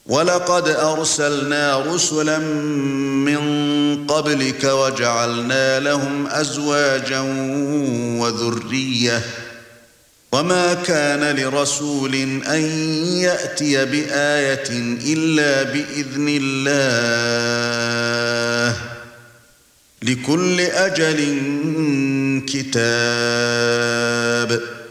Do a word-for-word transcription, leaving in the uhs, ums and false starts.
وَلَقَدْ أَرْسَلْنَا رُسُلًا مِنْ قَبْلِكَ وَجَعَلْنَا لَهُمْ أَزْوَاجًا وَذُرِّيَّةً وَمَا كَانَ لِرَسُولٍ أَنْ يَأْتِيَ بِآيَةٍ إِلَّا بِإِذْنِ اللَّهِ لِكُلِّ أَجَلٍ كِتَابٌ